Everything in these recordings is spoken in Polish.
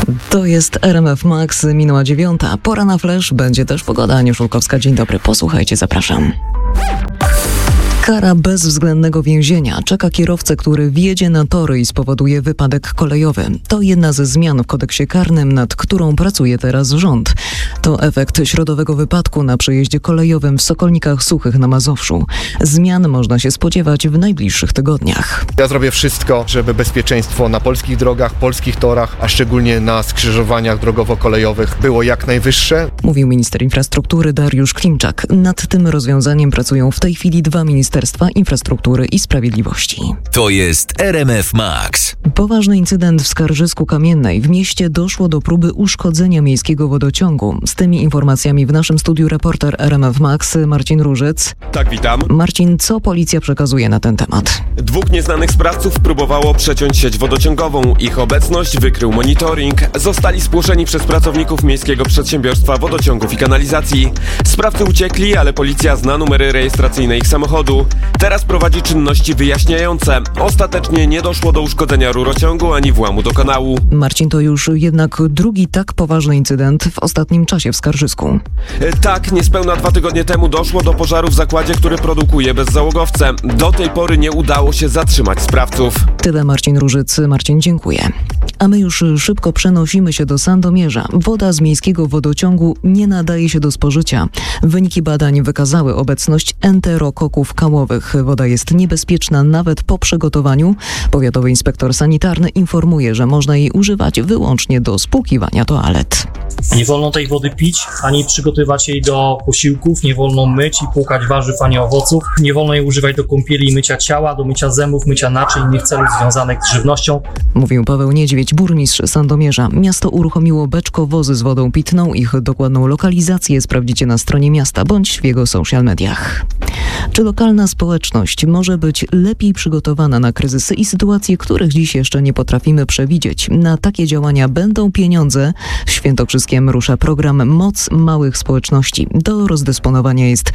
To jest RMF Max, minęła 9. Pora na flash, będzie też pogoda. Ania Szulkowska, dzień dobry, posłuchajcie, zapraszam. Kara bezwzględnego więzienia czeka kierowcę, który wjedzie na tory i spowoduje wypadek kolejowy. To jedna ze zmian w kodeksie karnym, nad którą pracuje teraz rząd. To efekt środowego wypadku na przejeździe kolejowym w Sokolnikach Suchych na Mazowszu. Zmian można się spodziewać w najbliższych tygodniach. Ja zrobię wszystko, żeby bezpieczeństwo na polskich drogach, polskich torach, a szczególnie na skrzyżowaniach drogowo-kolejowych było jak najwyższe. Mówił minister infrastruktury Dariusz Klimczak. Nad tym rozwiązaniem pracują w tej chwili dwa Ministerstwa Infrastruktury i Sprawiedliwości. To jest RMF Max. Poważny incydent w Skarżysku-Kamiennej. W mieście doszło do próby uszkodzenia miejskiego wodociągu. Z tymi informacjami w naszym studiu reporter RMF Max Marcin Różyc. Tak, witam. Marcin, co policja przekazuje na ten temat? 2 nieznanych sprawców próbowało przeciąć sieć wodociągową. Ich obecność wykrył monitoring. Zostali spłoszeni przez pracowników Miejskiego Przedsiębiorstwa Wodociągów i Kanalizacji. Sprawcy uciekli, ale policja zna numery rejestracyjne ich samochodu. Teraz prowadzi czynności wyjaśniające. Ostatecznie nie doszło do uszkodzenia rurociągu ani włamu do kanału. Marcin, to już jednak drugi tak poważny incydent w ostatnim czasie w Skarżysku. Tak, niespełna 2 tygodnie temu doszło do pożaru w zakładzie, który produkuje bezzałogowce. Do tej pory nie udało się zatrzymać sprawców. Tyle Marcin Różyc. Marcin, dziękuję. A my już szybko przenosimy się do Sandomierza. Woda z miejskiego wodociągu nie nadaje się do spożycia. Wyniki badań wykazały obecność enterokoków kałowych. Woda jest niebezpieczna nawet po przygotowaniu. Powiatowy inspektor sanitarny informuje, że można jej używać wyłącznie do spłukiwania toalet. Nie wolno tej wody pić, ani przygotowywać jej do posiłków, nie wolno myć i płukać warzyw ani owoców, nie wolno jej używać do kąpieli i mycia ciała, do mycia zębów, mycia naczyń i innych celów związanych z żywnością. Mówił Paweł Niedźwiedź, burmistrz Sandomierza. Miasto uruchomiło beczkowozy z wodą pitną. Ich dokładną lokalizację sprawdzicie na stronie miasta bądź w jego social mediach. Czy lokalna społeczność może być lepiej przygotowana na kryzysy i sytuacje, których dziś jeszcze nie potrafimy przewidzieć? Na takie działania będą pieniądze. W Świętokrzyskiem rusza program Moc Małych Społeczności. Do rozdysponowania jest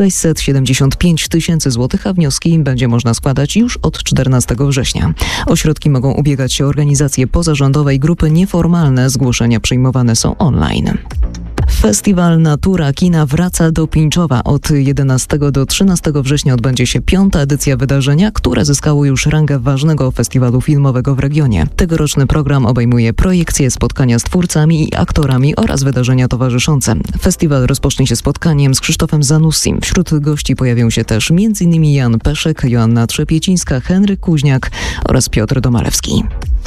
675 000 złotych, a wnioski będzie można składać już od 14 września. O środki mogą ubiegać się organizacje pozarządowe i grupy nieformalne. Zgłoszenia przyjmowane są online. Festiwal Natura Kina wraca do Pińczowa. Od 11 do 13 września odbędzie się 5. edycja wydarzenia, które zyskało już rangę ważnego festiwalu filmowego w regionie. Tegoroczny program obejmuje projekcje, spotkania z twórcami i aktorami oraz wydarzenia towarzyszące. Festiwal rozpocznie się spotkaniem z Krzysztofem Zanussim. Wśród gości pojawią się też m.in. Jan Peszek, Joanna Trzepiecińska, Henryk Kuźniak oraz Piotr Domalewski.